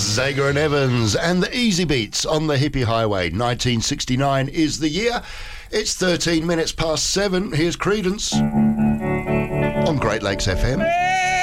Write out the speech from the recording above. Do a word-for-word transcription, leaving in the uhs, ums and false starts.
Zager and Evans and the Easy Beats on the Hippie Highway. nineteen sixty-nine is the year. It's thirteen minutes past seven. Here's Creedence on Great Lakes F M.